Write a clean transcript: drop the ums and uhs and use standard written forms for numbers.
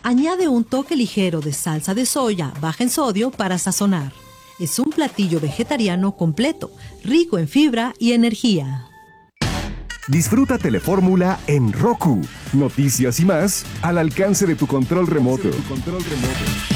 Añade un toque ligero de salsa de soya baja en sodio para sazonar. Es un platillo vegetariano completo, rico en fibra y energía. Disfruta Telefórmula en Roku. Noticias y más al alcance de tu control remoto.